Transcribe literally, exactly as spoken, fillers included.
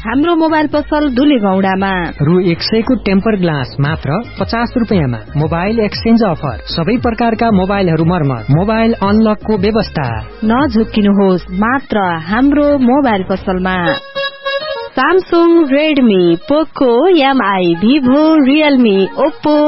हाम्रो मोबाइल पसल दुलीगौडामा रु एक सयको टेम्पर ग्लास मात्र पचास रुपियाँमा। मोबाइल एक्सचेन्ज अफर, सबै प्रकारका मोबाइलहरू मर्मत, मोबाइल अनलकको व्यवस्था। नझुक्किनुहोस्, मात्र हाम्रो मोबाइल पसलमा। Samsung, Redmi, Poco, M I, Vivo, Realme, Oppo,